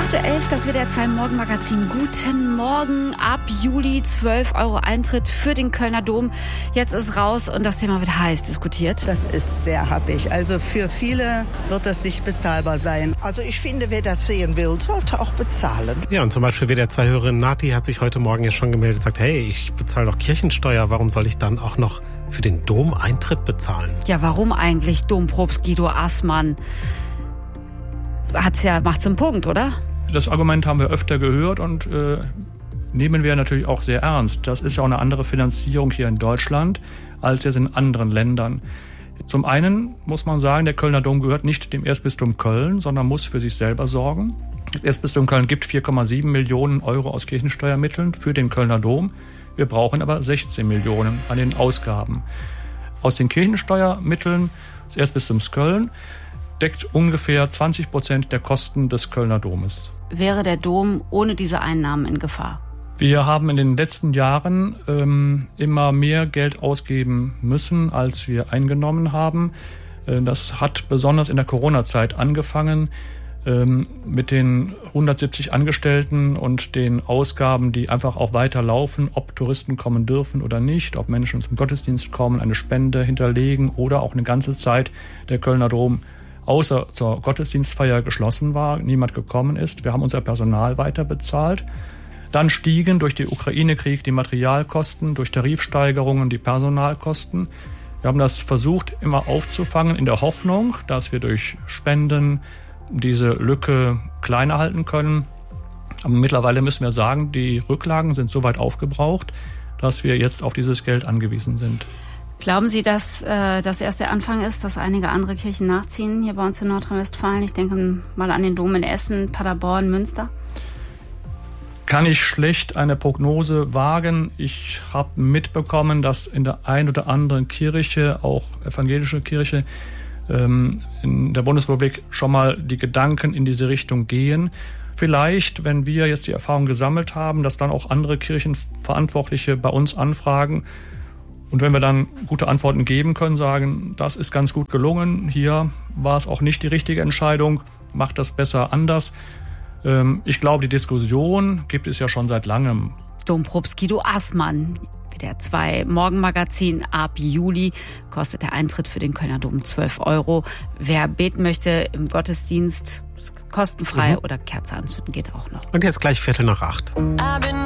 11:05, das WDR 2 Morgenmagazin. Guten Morgen. Ab Juli 12 € Eintritt für den Kölner Dom. Jetzt ist raus und das Thema wird heiß diskutiert. Das ist sehr happig. Also für viele wird das nicht bezahlbar sein. Also ich finde, wer das sehen will, sollte auch bezahlen. Ja, und zum Beispiel WDR 2-Hörerin Nati hat sich heute Morgen ja schon gemeldet und sagt, hey, ich bezahle doch Kirchensteuer, warum soll ich dann auch noch für den Dom Eintritt bezahlen? Ja, warum eigentlich? Dompropst Guido Assmann macht's einen Punkt, oder? Das Argument haben wir öfter gehört und nehmen wir natürlich auch sehr ernst. Das ist ja auch eine andere Finanzierung hier in Deutschland als jetzt in anderen Ländern. Zum einen muss man sagen, der Kölner Dom gehört nicht dem Erzbistum Köln, sondern muss für sich selber sorgen. Das Erzbistum Köln gibt 4,7 Millionen € aus Kirchensteuermitteln für den Kölner Dom. Wir brauchen aber 16 Millionen an den Ausgaben. Aus den Kirchensteuermitteln des Erzbistums Köln deckt ungefähr 20% der Kosten des Kölner Domes. Wäre der Dom ohne diese Einnahmen in Gefahr? Wir haben in den letzten Jahren immer mehr Geld ausgeben müssen, als wir eingenommen haben. Das hat besonders in der Corona-Zeit angefangen mit den 170 Angestellten und den Ausgaben, die einfach auch weiterlaufen, ob Touristen kommen dürfen oder nicht, ob Menschen zum Gottesdienst kommen, eine Spende hinterlegen oder auch eine ganze Zeit der Kölner Dom außer zur Gottesdienstfeier geschlossen war, niemand gekommen ist. Wir haben unser Personal weiter bezahlt. Dann stiegen durch den Ukraine-Krieg die Materialkosten, durch Tarifsteigerungen die Personalkosten. Wir haben das versucht immer aufzufangen in der Hoffnung, dass wir durch Spenden diese Lücke kleiner halten können. Aber mittlerweile müssen wir sagen, die Rücklagen sind so weit aufgebraucht, dass wir jetzt auf dieses Geld angewiesen sind. Glauben Sie, dass das erst der Anfang ist, dass einige andere Kirchen nachziehen hier bei uns in Nordrhein-Westfalen? Ich denke mal an den Dom in Essen, Paderborn, Münster. Kann ich schlecht eine Prognose wagen. Ich habe mitbekommen, dass in der ein oder anderen Kirche, auch evangelische Kirche, in der Bundesrepublik schon mal die Gedanken in diese Richtung gehen. Vielleicht, wenn wir jetzt die Erfahrung gesammelt haben, dass dann auch andere Kirchenverantwortliche bei uns anfragen und wenn wir dann gute Antworten geben können, sagen, das ist ganz gut gelungen, hier war es auch nicht die richtige Entscheidung, macht das besser anders. Ich glaube, die Diskussion gibt es ja schon seit langem. Dompropst Guido Assmann, WDR 2 Morgenmagazin. Ab Juli kostet der Eintritt für den Kölner Dom 12 €. Wer beten möchte im Gottesdienst, kostenfrei oder Kerze anzünden geht auch noch. Und jetzt gleich 7:45.